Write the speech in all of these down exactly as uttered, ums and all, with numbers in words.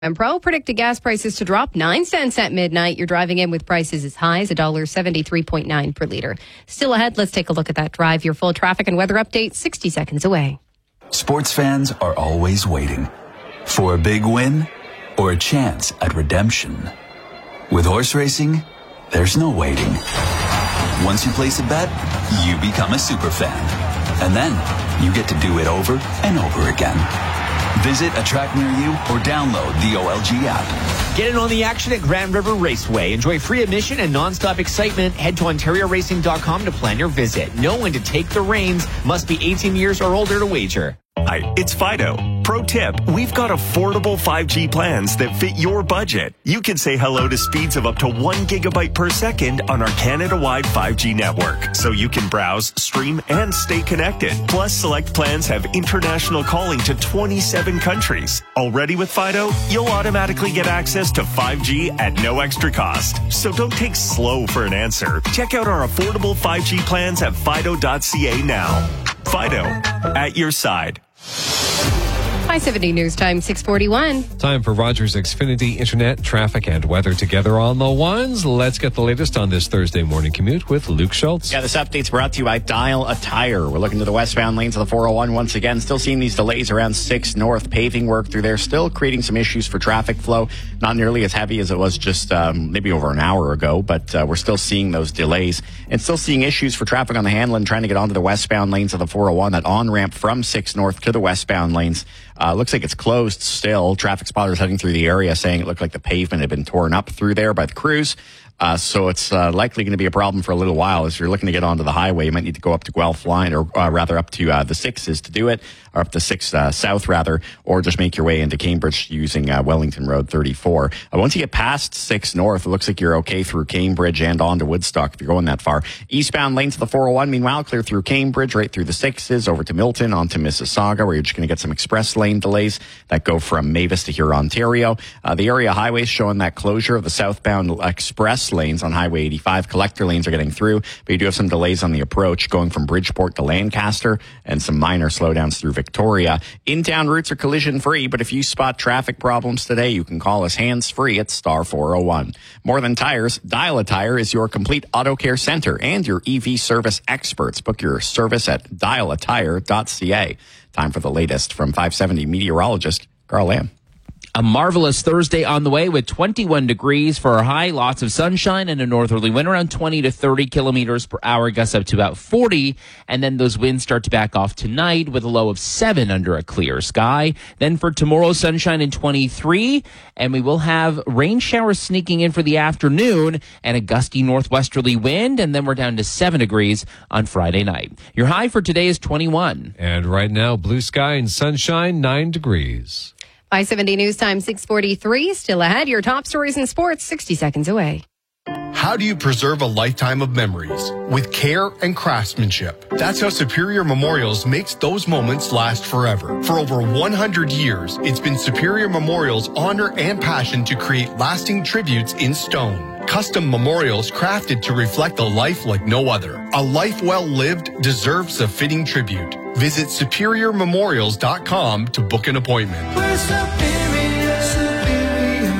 And Pro predicted gas prices to drop nine cents at midnight. You're driving in with prices as high as one dollar seventy-three point nine per liter. Still ahead, let's take a look at that drive. Your full traffic and weather update sixty seconds away. Sports fans are always waiting for a big win or a chance at redemption. With horse racing, there's no waiting. Once you place a bet, you become a super fan. And then you get to do it over and over again. Visit a track near you or download the O L G app. Get in on the action at Grand River Raceway. Enjoy free admission and nonstop excitement. Head to ontario racing dot com to plan your visit. Know when to take the reins. Must be eighteen years or older to wager. Hi, it's Fido. Pro tip, we've got affordable five G plans that fit your budget. You can say hello to speeds of up to one gigabyte per second on our Canada-wide five G network, so you can browse, stream, and stay connected. Plus, select plans have international calling to twenty-seven countries. Already with Fido, you'll automatically get access to five G at no extra cost. So don't take slow for an answer. Check out our affordable five G plans at fido dot c a now. Fido, at your side. five seventy News Time, six forty-one. Time for Rogers Xfinity Internet, traffic, and weather together on the ones. Let's get the latest on this Thursday morning commute with Luke Schultz. Yeah, this update's brought to you by Dial a Tire. We're looking to the westbound lanes of the four oh one once again. Still seeing these delays around six North. Paving work through there, still creating some issues for traffic flow. Not nearly as heavy as it was just um, maybe over an hour ago, but uh, we're still seeing those delays. And still seeing issues for traffic on the Hanlon trying to get onto the westbound lanes of the four oh one. That on-ramp from six North to the westbound lanes. Uh, looks like it's closed still. Traffic spotters heading through the area saying it looked like the pavement had been torn up through there by the crews. Uh, so it's uh, likely going to be a problem for a little while. As you're looking to get onto the highway, you might need to go up to Guelph Line, or uh, rather up to uh, the sixes to do it, or up to six uh, South rather, or just make your way into Cambridge using uh, Wellington Road thirty-four. Uh, once you get past six North, it looks like you're okay through Cambridge and on to Woodstock if you're going that far. Eastbound lanes of the four oh one, meanwhile, clear through Cambridge, right through the sixes, over to Milton, onto Mississauga, where you're just going to get some express lane delays that go from Mavis to here, Ontario. Uh, the area highways showing that closure of the southbound express lanes on Highway eighty-five. Collector lanes are getting through, but you do have some delays on the approach going from Bridgeport to Lancaster and some minor slowdowns through Victoria. In-town routes are collision-free, but if you spot traffic problems today, you can call us hands-free at star four oh one. More Than Tires, Dial a Tire is your complete auto care center and your E V service experts. Book your service at dial a tire dot c a. Time for the latest from five seventy meteorologist Carl Lamb. A marvelous Thursday on the way with twenty-one degrees for a high, lots of sunshine and a northerly wind around twenty to thirty kilometers per hour, gusts up to about forty. And then those winds start to back off tonight with a low of seven under a clear sky. Then for tomorrow, sunshine and twenty-three. And we will have rain showers sneaking in for the afternoon and a gusty northwesterly wind. And then we're down to seven degrees on Friday night. Your high for today is twenty-one. And right now, blue sky and sunshine, nine degrees. five seventy News Time, six forty-three. Still ahead, your top stories in sports, sixty seconds away. How do you preserve a lifetime of memories? With care and craftsmanship. That's how Superior Memorials makes those moments last forever. For over one hundred years, it's been Superior Memorials' honor and passion to create lasting tributes in stone. Custom memorials crafted to reflect a life like no other. A life well lived deserves a fitting tribute. Visit superior memorials dot com to book an appointment. We're Superior, Superior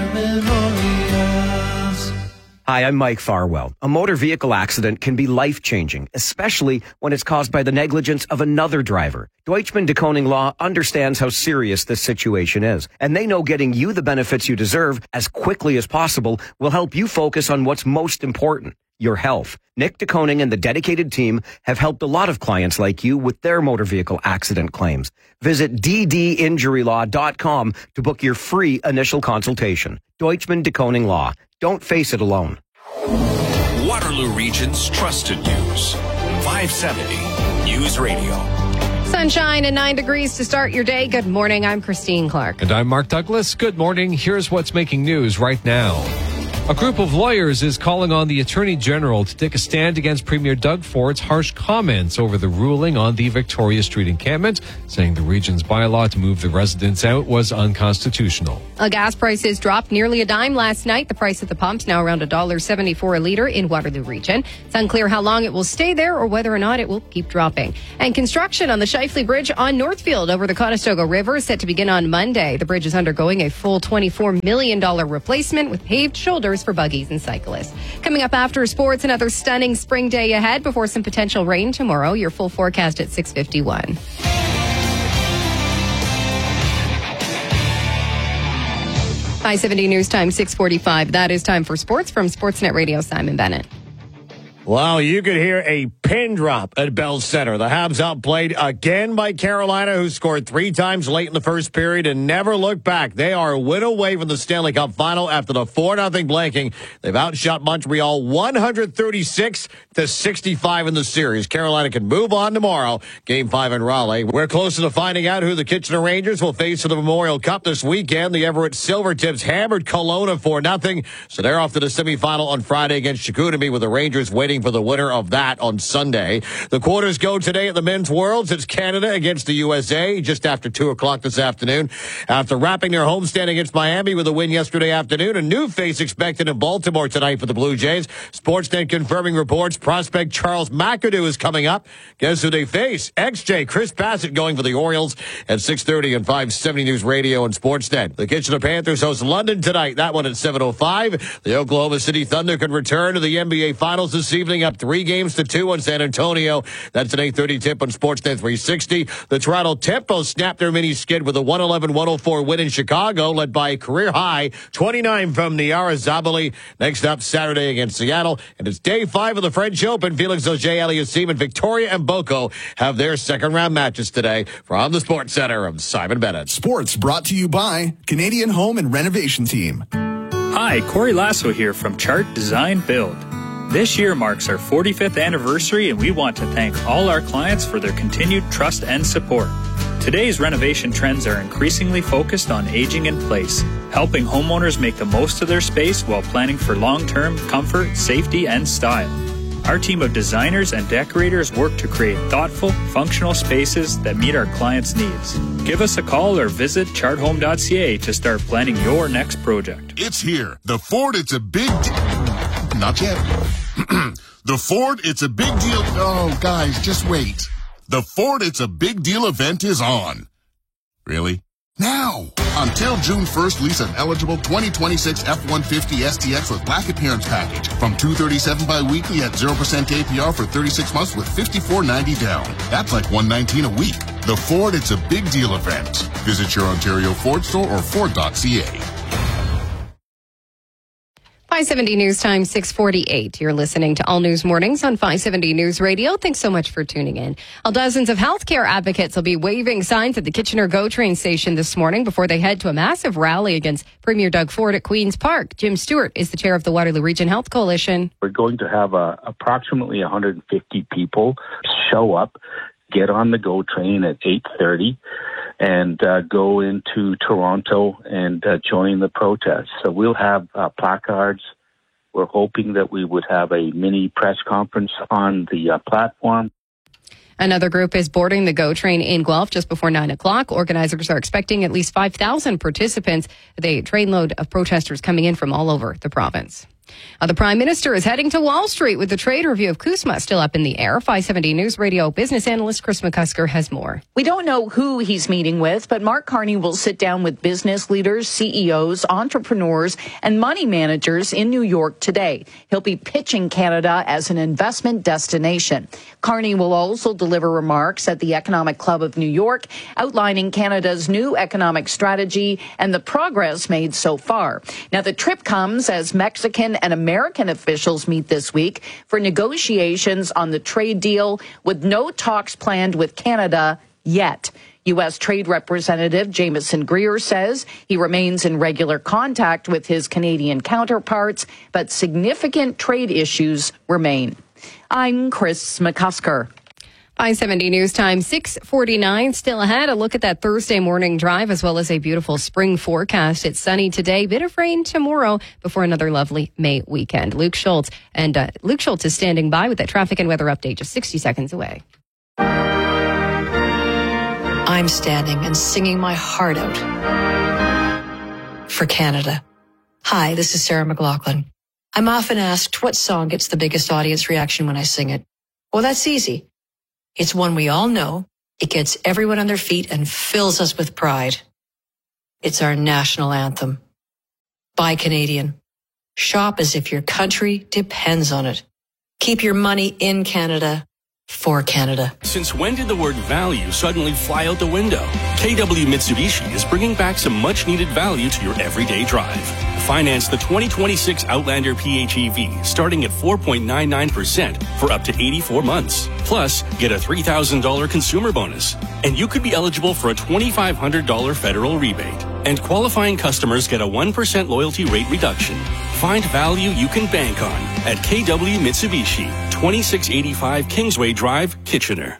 Memorials. Hi, I'm Mike Farwell. A motor vehicle accident can be life-changing, especially when it's caused by the negligence of another driver. Deutschman de Koning Law understands how serious this situation is, and they know getting you the benefits you deserve as quickly as possible will help you focus on what's most important, your health. Nick de Koning and the dedicated team have helped a lot of clients like you with their motor vehicle accident claims. Visit d d injury law dot com to book your free initial consultation. Deutschman de Koning Law. Don't face it alone. Waterloo Region's trusted news. five seventy News Radio. Sunshine and nine degrees to start your day. Good morning. I'm Christine Clark. And I'm Mark Douglas. Good morning. Here's what's making news right now. A group of lawyers is calling on the Attorney General to take a stand against Premier Doug Ford's harsh comments over the ruling on the Victoria Street encampment, saying the region's bylaw to move the residents out was unconstitutional. Uh, gas prices dropped nearly a dime last night. The price at the pumps now around one dollar seventy-four a litre in Waterloo region. It's unclear how long it will stay there or whether or not it will keep dropping. And construction on the Shifley Bridge on Northfield over the Conestoga River is set to begin on Monday. The bridge is undergoing a full twenty-four million dollars replacement with paved shoulders for buggies and cyclists. Coming up after sports, another stunning spring day ahead before some potential rain tomorrow. Your full forecast at six fifty-one. five seventy News Time, six forty-five. That is time for sports from Sportsnet Radio. Simon Bennett. Well, you could hear a pin drop at Bell Center. The Habs outplayed again by Carolina, who scored three times late in the first period and never looked back. They are a win away from the Stanley Cup final after the four nothing blanking. They've outshot Montreal one thirty-six to sixty-five in the series. Carolina can move on tomorrow. Game five in Raleigh. We're closer to finding out who the Kitchener Rangers will face in the Memorial Cup this weekend. The Everett Silvertips hammered Kelowna four nothing, so they're off to the semifinal on Friday against Chicoutimi, with the Rangers waiting for the winner of that on Sunday. The quarters go today at the Men's Worlds. It's Canada against the U S A just after two o'clock this afternoon. After wrapping their homestand against Miami with a win yesterday afternoon, a new face expected in Baltimore tonight for the Blue Jays. Sportsnet confirming reports prospect Charles McAdoo is coming up. Guess who they face? X J Chris Bassett going for the Orioles at six thirty and five seventy News Radio and Sportsnet. The Kitchener Panthers host London tonight. That one at seven oh five. The Oklahoma City Thunder can return to the N B A Finals this evening, up three games to two on San Antonio. That's an eight thirty tip on Sportsnet three sixty. The Toronto Tempos snapped their mini skid with a one eleven one oh four win in Chicago, led by a career high twenty-nine from Niara Zabali. Next up Saturday against Seattle, and it's day five of the French Open. Felix Auger-Aliassime and Victoria Mboko have their second round matches today. From the Sports Center, I'm Simon Bennett. Sports brought to you by Canadian Home and Renovation Team. Hi, Corey Lasso here from Chart Design Build. This year marks our forty-fifth anniversary, and we want to thank all our clients for their continued trust and support. Today's renovation trends are increasingly focused on aging in place, helping homeowners make the most of their space while planning for long-term comfort, safety, and style. Our team of designers and decorators work to create thoughtful, functional spaces that meet our clients' needs. Give us a call or visit chart home dot c a to start planning your next project. It's here. The Ford, it's a big deal. Not yet. The Ford, it's a big deal. Oh, guys, just wait. The Ford, it's a big deal event is on. Really? Now! Until June first, lease an eligible twenty twenty-six F one fifty S T X with black appearance package from two thirty-seven bi-weekly at zero percent A P R for thirty-six months with fifty-four ninety down. That's like one nineteen a week. The Ford, it's a big deal event. Visit your Ontario Ford store or ford dot c a. five seventy News Time, six forty-eight. You're listening to All News Mornings on five seventy News Radio. Thanks so much for tuning in. Well, dozens of healthcare advocates will be waving signs at the Kitchener GO train station this morning before they head to a massive rally against Premier Doug Ford at Queen's Park. Jim Stewart is the chair of the Waterloo Region Health Coalition. We're going to have uh, approximately one hundred fifty people show up, get on the GO train at eight thirty. And uh, go into Toronto and uh, join the protest. So we'll have uh, placards. We're hoping that we would have a mini press conference on the uh, platform. Another group is boarding the GO train in Guelph just before nine o'clock. Organizers are expecting at least five thousand participants. The trainload of protesters coming in from all over the province. Uh, the Prime Minister is heading to Wall Street with the trade review of CUSMA still up in the air. five seventy News Radio business analyst Chris McCusker has more. We don't know who he's meeting with, but Mark Carney will sit down with business leaders, C E Os, entrepreneurs, and money managers in New York today. He'll be pitching Canada as an investment destination. Carney will also deliver remarks at the Economic Club of New York, outlining Canada's new economic strategy and the progress made so far. Now, the trip comes as Mexican and American officials meet this week for negotiations on the trade deal, with no talks planned with Canada yet. U S Trade Representative Jameson Greer says he remains in regular contact with his Canadian counterparts, but significant trade issues remain. I'm Chris McCusker. five seventy News Time, six forty-nine. Still ahead, a look at that Thursday morning drive as well as a beautiful spring forecast. It's sunny today, bit of rain tomorrow before another lovely May weekend. Luke Schultz and uh, Luke Schultz is standing by with that traffic and weather update just sixty seconds away. I'm standing and singing my heart out for Canada. Hi, this is Sarah McLachlan. I'm often asked what song gets the biggest audience reaction when I sing it. Well, that's easy. It's one we all know. It gets everyone on their feet and fills us with pride. It's our national anthem. Buy Canadian. Shop as if your country depends on it. Keep your money in Canada for Canada. Since when did the word value suddenly fly out the window? K W Mitsubishi is bringing back some much-needed value to your everyday drive. Finance the twenty twenty-six Outlander P H E V starting at four point nine nine percent for up to eighty-four months. Plus, get a three thousand dollars consumer bonus. And you could be eligible for a twenty-five hundred dollars federal rebate. And qualifying customers get a one percent loyalty rate reduction. Find value you can bank on at K W Mitsubishi, twenty-six eighty-five Kingsway Drive, Kitchener.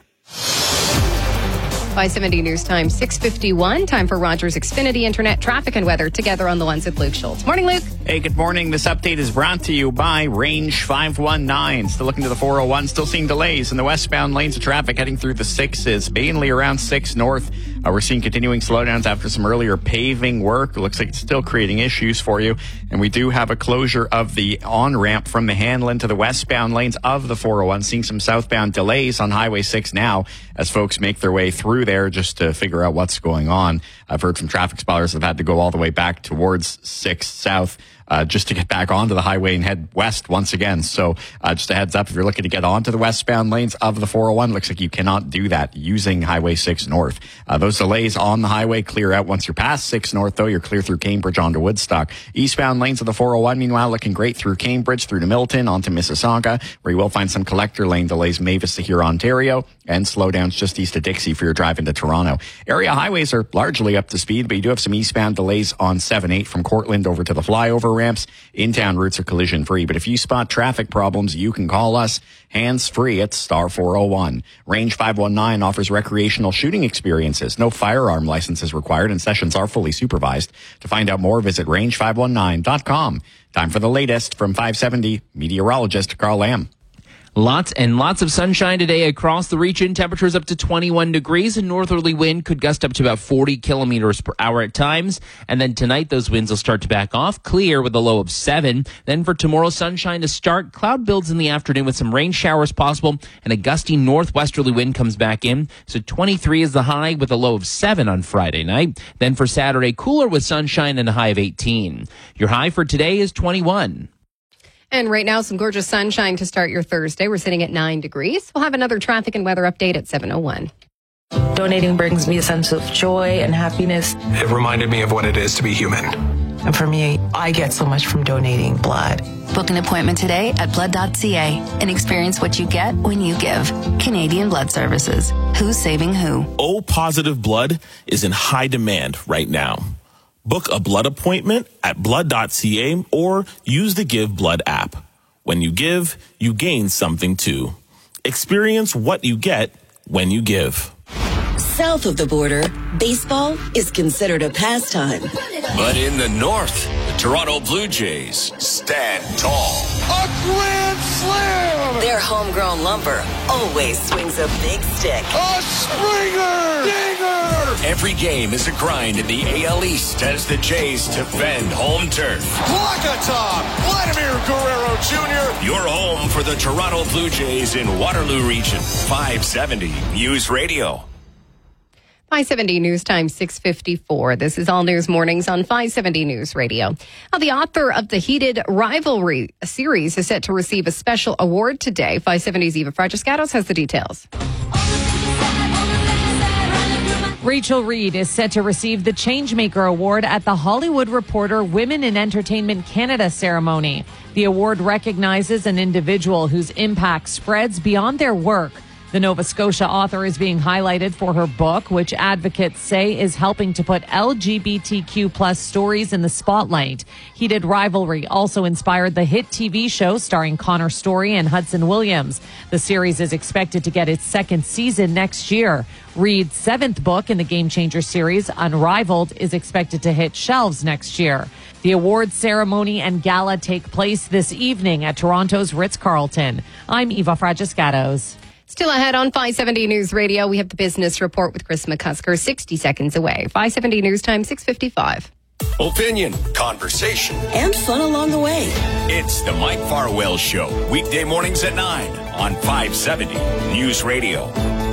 five seventy News Time, six fifty-one. Time for Rogers Xfinity Internet traffic and weather together on the ones with Luke Schultz. Morning, Luke. Hey, good morning. This update is brought to you by Range five one nine. Still looking to the four oh one. Still seeing delays in the westbound lanes of traffic heading through the sixes, mainly around six North. Uh, we're seeing continuing slowdowns after some earlier paving work. It looks like it's still creating issues for you. And we do have a closure of the on-ramp from the Hanlon to the westbound lanes of the four oh one. Seeing some southbound delays on Highway six now as folks make their way through there just to figure out what's going on. I've heard from traffic spotters that have had to go all the way back towards six South uh, just to get back onto the highway and head west once again. So uh, just a heads up, if you're looking to get onto the westbound lanes of the four oh one, looks like you cannot do that using Highway six North. Uh, those delays on the highway clear out once you're past six North, though. You're clear through Cambridge onto Woodstock. Eastbound lanes of the four oh one, meanwhile, looking great through Cambridge, through to Milton, onto Mississauga, where you will find some collector lane delays, Mavis to here, Ontario, and slowdowns just east of Dixie for your drive into Toronto. Area highways are largely up to speed, but you do have some eastbound delays on seven eight from Cortland over to the flyover ramps. In-town routes are collision-free, but if you spot traffic problems, you can call us hands-free at star four oh one. Range five one nine offers recreational shooting experiences. No firearm licenses required, and sessions are fully supervised. To find out more, visit range five one nine dot com. Time for the latest from five seventy, meteorologist Carl Lamb. Lots and lots of sunshine today across the region. Temperatures up to twenty-one degrees. A northerly wind could gust up to about forty kilometers per hour at times. And then tonight, those winds will start to back off. Clear with a low of seven. Then for tomorrow, sunshine to start. Cloud builds in the afternoon with some rain showers possible. And a gusty northwesterly wind comes back in. So twenty-three is the high with a low of seven on Friday night. Then for Saturday, cooler with sunshine and a high of eighteen. Your high for today is twenty-one. And right now, some gorgeous sunshine to start your Thursday. We're sitting at nine degrees. We'll have another traffic and weather update at seven oh one. Donating brings me a sense of joy and happiness. It reminded me of what it is to be human. And for me, I get so much from donating blood. Book an appointment today at blood dot c a and experience what you get when you give. Canadian Blood Services. Who's saving who? O-positive blood is in high demand right now. Book a blood appointment at blood dot c a or use the Give Blood app. When you give, you gain something too. Experience what you get when you give. South of the border, baseball is considered a pastime. But in the north, the Toronto Blue Jays stand tall. A grand slam! Their homegrown lumber always swings a big stick. A Springer! Dinger! Every game is a grind in the A L East as the Jays defend home turf. Plakatov, Vladimir Guerrero Junior Your home for the Toronto Blue Jays in Waterloo Region. five seventy News Radio. five seventy News Time, six fifty-four. This is All News Mornings on five seventy News Radio. Now, the author of the Heated Rivalry series is set to receive a special award today. five seventy's Eva Fragiscatos has the details. Rachel Reed is set to receive the Changemaker Award at the Hollywood Reporter Women in Entertainment Canada ceremony. The award recognizes an individual whose impact spreads beyond their work. The Nova Scotia author is being highlighted for her book, which advocates say is helping to put L G B T Q plus stories in the spotlight. Heated Rivalry also inspired the hit T V show starring Connor Story and Hudson Williams. The series is expected to get its second season next year. Reed's seventh book in the Game Changer series, Unrivaled, is expected to hit shelves next year. The awards ceremony and gala take place this evening at Toronto's Ritz-Carlton. I'm Eva Fragiscatos. Still ahead on five seventy News Radio, we have the business report with Chris McCusker, sixty seconds away. five seventy News Time, six fifty-five. Opinion, conversation, and fun along the way. It's the Mike Farwell Show, weekday mornings at nine on five seventy News Radio.